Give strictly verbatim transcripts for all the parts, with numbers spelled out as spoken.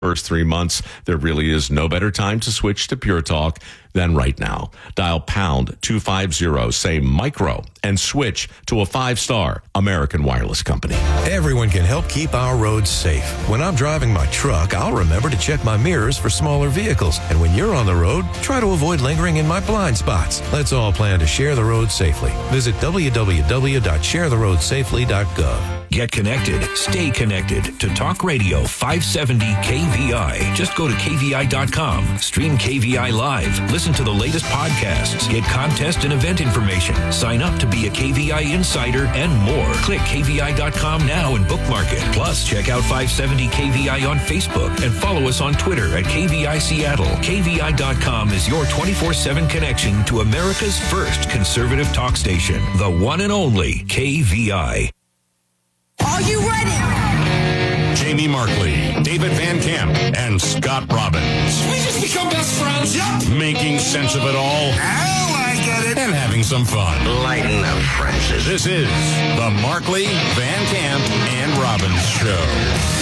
First three months, there really is no better time to switch to Pure Talk than right now. Dial pound two fifty, say micro, and switch to a five-star American Wireless company. Everyone can help keep our roads safe. When I'm driving my truck, I'll remember to check my mirrors for smaller vehicles. And when you're on the road, try to avoid lingering in my blind spots. Let's all plan to share the road safely. Visit w w w dot share the road safely dot gov. Get connected. Stay connected to Talk Radio five seventy K V I. Just go to K V I dot com. Stream K V I Live. Listen to the latest podcasts. Get contest and event information. Sign up to be a K V I insider and more. Click K V I dot com now and bookmark it. Plus, check out five seventy K V I on Facebook and follow us on Twitter at K V I Seattle. K V I dot com is your twenty-four seven connection to America's first conservative talk station. The one and only K V I. Are you ready? Jamie Markley, David Van Camp, and Scott Robbins. We just become best friends. Yep. Making sense of it all. Oh, I get it. And having some fun. Lighten up, Francis. This is the Markley, Van Camp, and Robbins Show.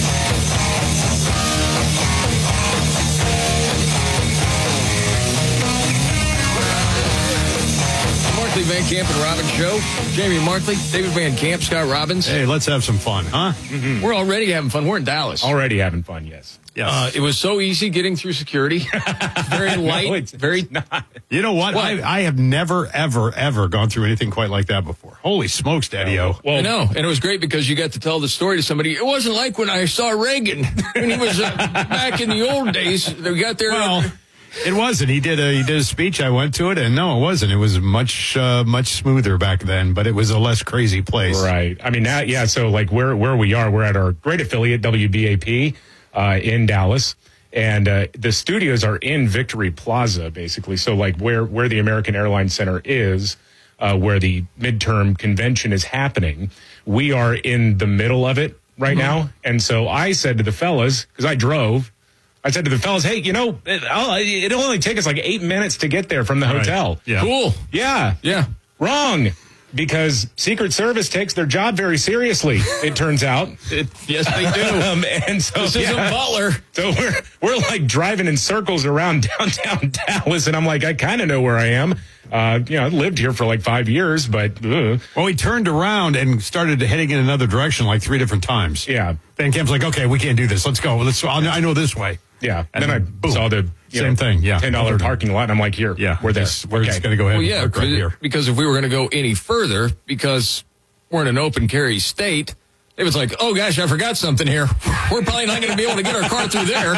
Markley, Van Camp, and Robbins Show. Jamie Markley, David Van Camp, Scott Robbins. Hey, let's have some fun, huh? Mm-hmm. We're already having fun. We're in Dallas. Already having fun, yes. Yes. Uh, it was so easy getting through security. Very light. No, it's, very. It's not. You know what? what? I, I have never, ever, ever gone through anything quite like that before. Holy smokes, Daddy-O. Well, I know. And it was great because you got to tell the story to somebody. It wasn't like when I saw Reagan when he was uh, back in the old days. We got there. Well, it wasn't. He did a he did a speech. I went to it, and no, it wasn't. It was much uh, much smoother back then, but it was a less crazy place. Right. I mean, now, yeah. So, like, where where we are, we're at our great affiliate W B A P uh, in Dallas, and uh, the studios are in Victory Plaza, basically. So, like, where where the American Airlines Center is, uh, where the midterm convention is happening, we are in the middle of it right mm-hmm. now. And so, I said to the fellas, because I drove. I said to the fellas, hey, you know, it, it'll only take us like eight minutes to get there from the right. hotel. Yeah. Cool. Yeah. Yeah. Wrong. Because Secret Service takes their job very seriously, it turns out. It, yes, they do. um, and so, this yeah. isn't Butler. So we're, we're like driving in circles around downtown Dallas, and I'm like, I kind of know where I am. Uh, you know, I lived here for like five years, but... Uh. Well, he turned around and started heading in another direction like three different times. Yeah. Van Camp's like, okay, we can't do this. Let's go. Let's. I know this way. Yeah. And then, then I boom. saw the you same know, thing. Yeah. ten dollars parking lot, and I'm like, here, yeah, we're there. We're okay. just going to go ahead Well, and yeah, park right here. Because if we were going to go any further, because we're in an open carry state, it was like, oh, gosh, I forgot something here. We're probably not going to be able to get our car through there.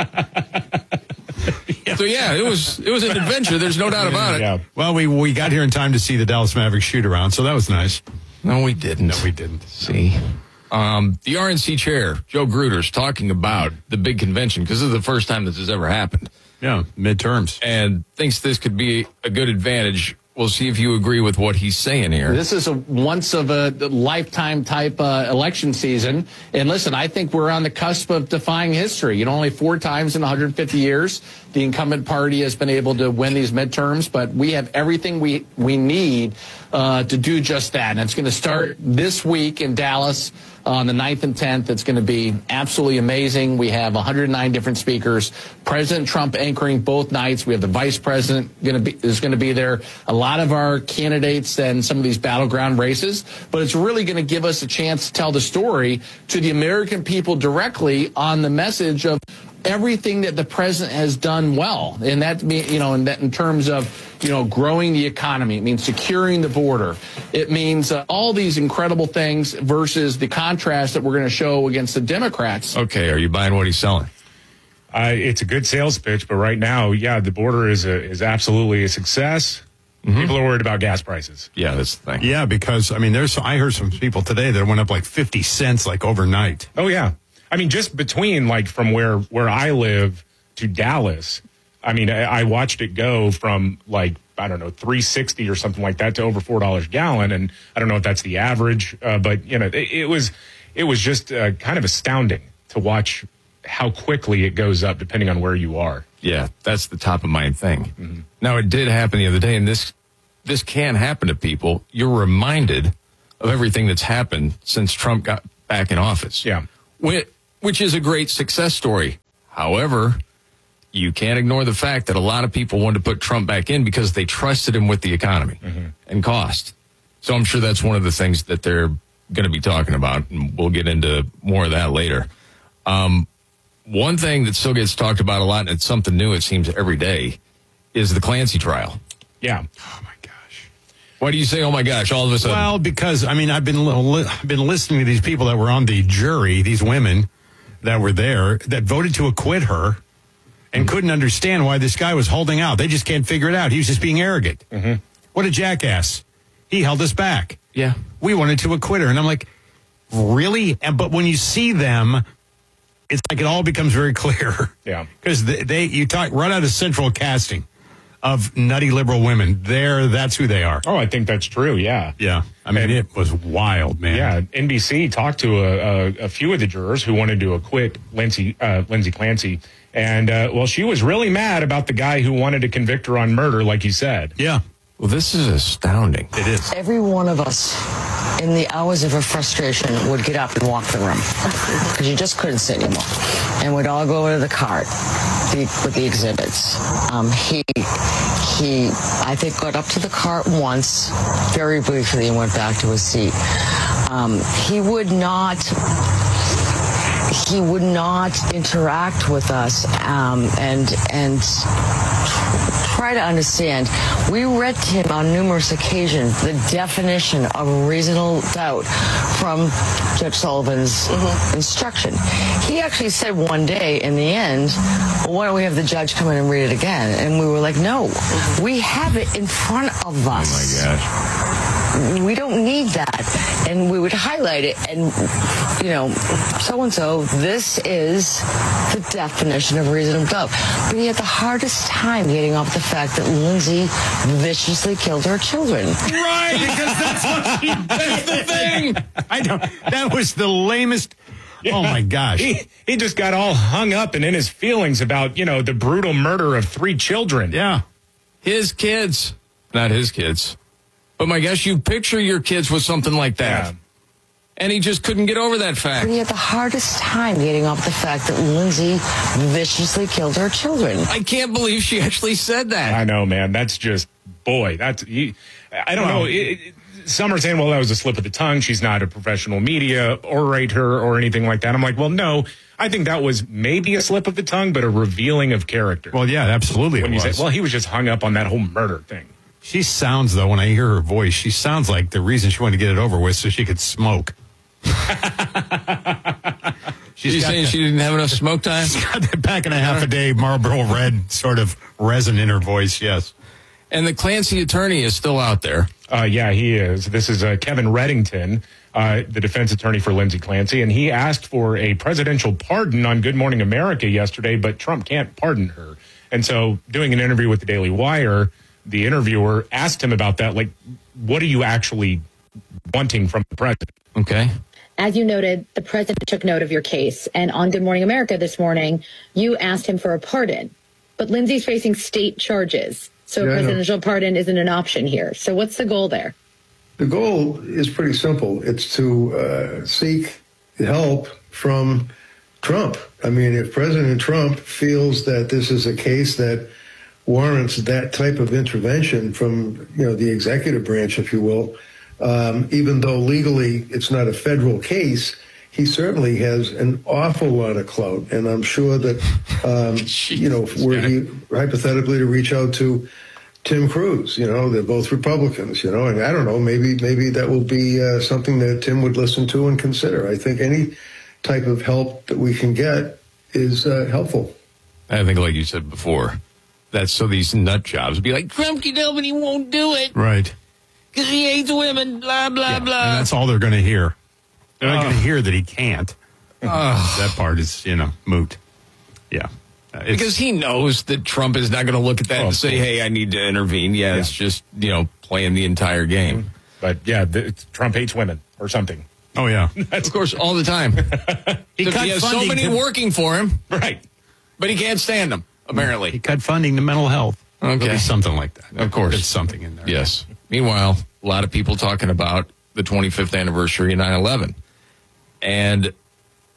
yeah. So, yeah, it was it was an adventure. There's no doubt about it. Yeah. Well, we we got here in time to see the Dallas Mavericks shoot around, so that was nice. No, we didn't. No, we didn't. See? Um, the R N C chair, Joe Gruder's talking about the big convention because this is the first time this has ever happened. Yeah, midterms. And thinks this could be a good advantage. We'll see if you agree with what he's saying here. This is a once of a lifetime type uh, election season. And listen, I think we're on the cusp of defying history. You know, only four times in one hundred fifty years, the incumbent party has been able to win these midterms, but we have everything we, we need uh, to do just that. And it's going to start this week in Dallas on the ninth and tenth. It's going to be absolutely amazing. We have one hundred nine different speakers. President Trump anchoring both nights. We have the vice president going to be is going to be there. A lot of our candidates and some of these battleground races. But it's really going to give us a chance to tell the story to the American people directly on the message of everything that the president has done well. And that, you know, in, that in terms of, you know, growing the economy. It means securing the border. It means uh, all these incredible things versus the contrast that we're going to show against the Democrats. Okay, are you buying what he's selling? Uh, it's a good sales pitch, but right now, yeah, the border is a, is absolutely a success. Mm-hmm. People are worried about gas prices. Yeah, that's the thing. Yeah, because, I mean, there's I heard some people today that went up like fifty cents like overnight. Oh, yeah. I mean, just between, like, from where, where I live to Dallas, I mean, I, I watched it go from, like, I don't know, three sixty or something like that to over four dollars a gallon. And I don't know if that's the average, uh, but, you know, it, it was it was just uh, kind of astounding to watch how quickly it goes up depending on where you are. Yeah, that's the top of mind thing. Mm-hmm. Now, it did happen the other day, and this this can happen to people. You're reminded of everything that's happened since Trump got back in office. Yeah. When which is a great success story. However, you can't ignore the fact that a lot of people wanted to put Trump back in because they trusted him with the economy mm-hmm. and cost. So I'm sure that's one of the things that they're going to be talking about, and we'll get into more of that later. Um, one thing that still gets talked about a lot, and it's something new, it seems, every day, is the Clancy trial. Yeah. Oh, my gosh. Why do you say, oh, my gosh, all of a sudden? Well, because, I mean, I've been li- I've been listening to these people that were on the jury, these women that were there, that voted to acquit her and couldn't understand why this guy was holding out. They just can't figure it out. He was just being arrogant. Mm-hmm. What a jackass. He held us back. Yeah. We wanted to acquit her. And I'm like, really? And, but when you see them, it's like it all becomes very clear. Yeah. Because they, they, you talk right out of central casting of nutty liberal women. There, that's who they are. Oh, I think that's true. Yeah. Yeah. I mean, And- it was wild, man. Yeah, N B C talked to a, a, a few of the jurors who wanted to acquit Lindsay, uh, Lindsay Clancy. And, uh, well, she was really mad about the guy who wanted to convict her on murder, like you said. Yeah. Well, this is astounding. It is. Every one of us in the hours of her frustration would get up and walk the room because you just couldn't sit anymore, and we'd all go over to the cart the, with the exhibits. Um, he, he, I think, got up to the cart once, very briefly, and went back to his seat. Um, he would not. He would not interact with us um, and and try to understand. We read to him on numerous occasions the definition of reasonable doubt from Judge Sullivan's mm-hmm. instruction. He actually said one day in the end, well, why don't we have the judge come in and read it again? And we were like, no, we have it in front of us. Oh, my gosh. We don't need that. And we would highlight it and, you know, so-and-so, this is the definition of reasonable doubt. But he had the hardest time getting off the fact that Lindsay viciously killed her children. Right, because that's what she, that's the thing. I know. That was the lamest. Yeah. Oh, my gosh. He, he just got all hung up and in his feelings about, you know, the brutal murder of three children. Yeah. His kids. Not his kids. But my gosh, you picture your kids with something like that. Yeah. And he just couldn't get over that fact. But he had the hardest time getting off the fact that Lindsay viciously killed her children. I can't believe she actually said that. I know, man. That's just, boy, that's, he, I don't well, know. It, it, some are saying, well, that was a slip of the tongue. She's not a professional media orator or anything like that. I'm like, well, no, I think that was maybe a slip of the tongue, but a revealing of character. Well, yeah, absolutely. When it you was. say, well, he was just hung up on that whole murder thing. She sounds, though, when I hear her voice, she sounds like the reason she wanted to get it over with so she could smoke. She's saying to, she didn't have enough smoke time? She's got that back and a half a day Marlboro Red sort of resin in her voice, yes. And the Clancy attorney is still out there. Uh, yeah, he is. This is uh, Kevin Reddington, uh, the defense attorney for Lindsay Clancy, and he asked for a presidential pardon on Good Morning America yesterday, but Trump can't pardon her. And so doing an interview with the Daily Wire, the interviewer asked him about that, like, what are you actually wanting from the president? Okay. As you noted, the president took note of your case, and on Good Morning America this morning, you asked him for a pardon. But Lindsay's facing state charges, so yeah, a presidential pardon isn't an option here. So what's the goal there? The goal is pretty simple. It's to uh, seek help from Trump. I mean, if President Trump feels that this is a case that warrants that type of intervention from, you know, the executive branch, if you will, um, even though legally it's not a federal case, he certainly has an awful lot of clout. And I'm sure that, um, you know, were he hypothetically to reach out to Tim Cruz, you know, they're both Republicans, you know, and I don't know, maybe maybe that will be uh, something that Tim would listen to and consider. I think any type of help that we can get is uh, helpful. I think, like you said before, that's so these nut jobs be like, Trump can help and he won't do it. Right. Because he hates women, blah, blah, yeah, blah. And that's all they're going to hear. They're not uh, going to hear that he can't. Uh, that part is, you know, moot. Yeah. Uh, because he knows that Trump is not going to look at that oh, and say, hey, I need to intervene. Yeah, yeah, it's just, you know, playing the entire game. But, yeah, the, Trump hates women or something. Oh, yeah. Of course, all the time. he, he has so many to... working for him. Right. But he can't stand them. Apparently. He cut funding to mental health. Okay. Something like that. Of course. There's something in there. Yes. Meanwhile, a lot of people talking about the twenty-fifth anniversary of nine eleven. And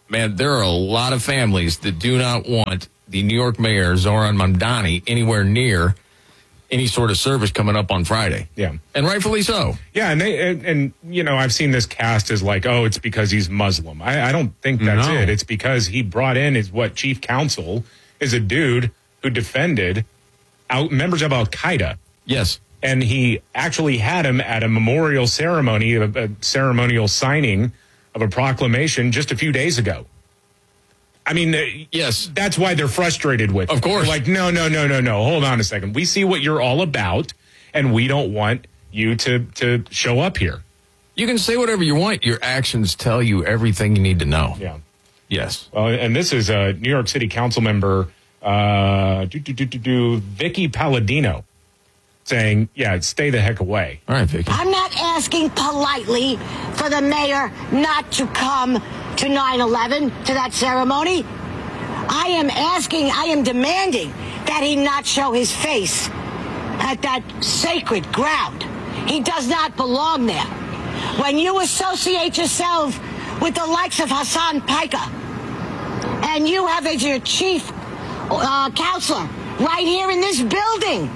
man, there are a lot of families that do not want the New York mayor, Zoran Mamdani, anywhere near any sort of service coming up on Friday. Yeah. And rightfully so. Yeah, and they and, and you know, I've seen this cast as like, oh, it's because he's Muslim. I, I don't think that's No. it. It's because he brought in his what chief counsel is a dude who defended out members of Al Qaeda. Yes. And he actually had him at a memorial ceremony, a, a ceremonial signing of a proclamation just a few days ago. I mean, uh, yes, that's why they're frustrated with it. Of course. They're like, no, no, no, no, no. Hold on a second. We see what you're all about, and we don't want you to, to show up here. You can say whatever you want. Your actions tell you everything you need to know. Yeah. Yes. Well, and this is a New York City Council member, uh, do, do, do, do, do, Vicky Palladino, saying, yeah, stay the heck away. All right, Vicky. I'm not asking politely for the mayor not to come to nine eleven, to that ceremony. I am asking, I am demanding that he not show his face at that sacred ground. He does not belong there. When you associate yourself with the likes of Hassan Piker, and you have as your chief uh, counselor right here in this building,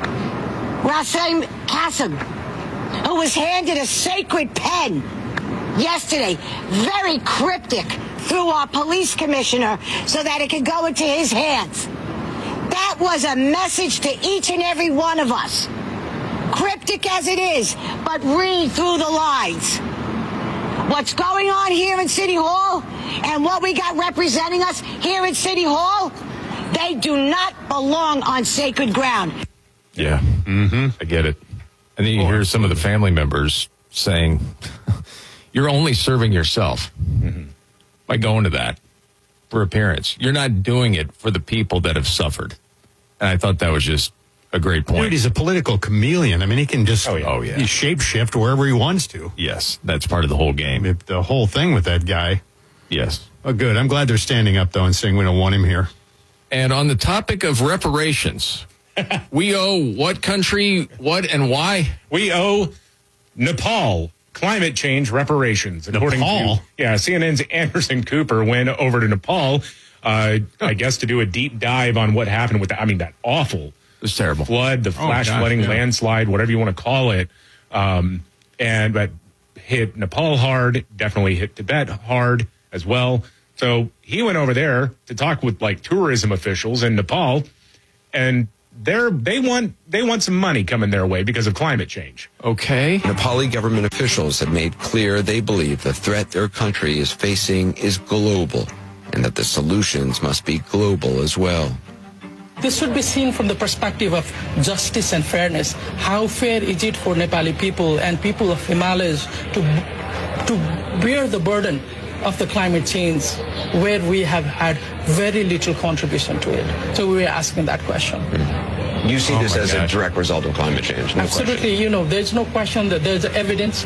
Rasim Qasem, who was handed a sacred pen yesterday, very cryptic, through our police commissioner so that it could go into his hands. That was a message to each and every one of us. Cryptic as it is, but read through the lines. What's going on here in City Hall and what we got representing us here in City Hall, they do not belong on sacred ground. Yeah. Mm-hmm. I get it. And then you hear some of the family members saying, you're only serving yourself mm-hmm. by going to that for appearance. You're not doing it for the people that have suffered. And I thought that was just a great point. Dude, he's a political chameleon. I mean, he can just oh, yeah. Oh, yeah. he shape-shift wherever he wants to. Yes, that's part of the whole game. I mean, the whole thing with that guy. Yes. Oh, good. I'm glad they're standing up, though, and saying we don't want him here. And on the topic of reparations, we owe what country, what, and why? We owe Nepal climate change reparations. According Nepal? to yeah, C N N's Anderson Cooper went over to Nepal, uh, I guess, to do a deep dive on what happened with the, I mean, that awful it was terrible flood, the flash oh, gosh, flooding, yeah. landslide, whatever you want to call it, um, and but hit Nepal hard, definitely hit Tibet hard as well. So he went over there to talk with like tourism officials in Nepal, and They're, they want they want some money coming their way because of climate change. Okay. Nepali government officials have made clear they believe the threat their country is facing is global and that the solutions must be global as well. This should be seen from the perspective of justice and fairness. How fair is it for Nepali people and people of Himalayas to, to bear the burden of the climate change where we have had very little contribution to it? So we are asking that question. Mm-hmm. You see oh this as gosh. a direct result of climate change? No Absolutely. Question. You know, there's no question that there's evidence.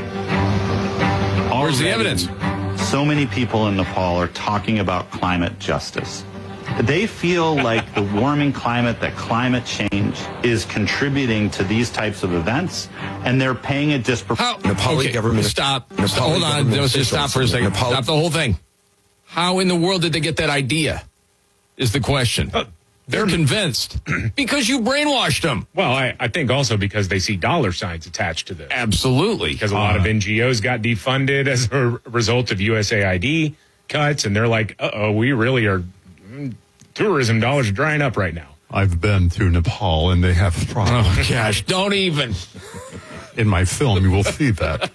Where's the evidence? So many people in Nepal are talking about climate justice. They feel like the warming climate, that climate change is contributing to these types of events, and they're paying a disproportionate. Nepali okay, government. Stop. Nepali stop. Hold on. Let's just stop for a second. Nepal- stop the whole thing. How in the world did they get that idea? Is the question. Uh, they're convinced because you brainwashed them. Well, I, I think also because they see dollar signs attached to this. Absolutely. Because a lot uh, of N G Os got defunded as a result of U S A I D cuts, and they're like, uh-oh, we really are. Tourism dollars are drying up right now. I've been to Nepal, and they have problems. Oh, gosh, don't even. In my film, you will see that.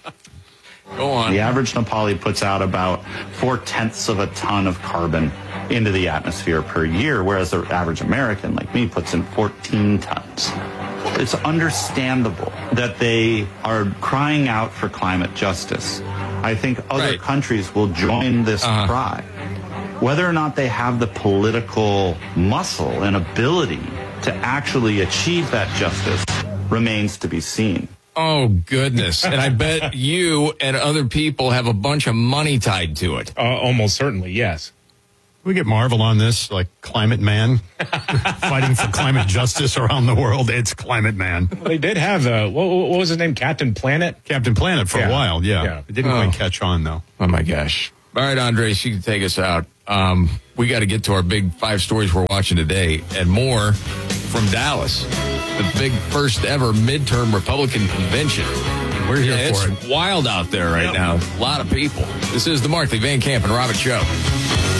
Go on. The average Nepali puts out about four-tenths of a ton of carbon into the atmosphere per year, whereas the average American, like me, puts in fourteen tons. It's understandable that they are crying out for climate justice. I think other right. countries will join this uh-huh. cry. Whether or not they have the political muscle and ability to actually achieve that justice remains to be seen. Oh, goodness. And I bet you and other people have a bunch of money tied to it. Uh, almost certainly, yes. We get Marvel on this, like Climate Man, fighting for climate justice around the world. It's Climate Man. Well, they did have, uh, what, what was his name, Captain Planet? Captain Planet for yeah. a while, yeah. yeah. It didn't oh. quite catch on, though. Oh, my gosh. All right, Andres, you can take us out. Um, we got to get to our big five stories we're watching today and more from Dallas. The big first ever midterm Republican convention. We're here yeah, for it's it. wild out there right Yep. now. A lot of people. This is the Markley, Van Camp, and Robbins Show.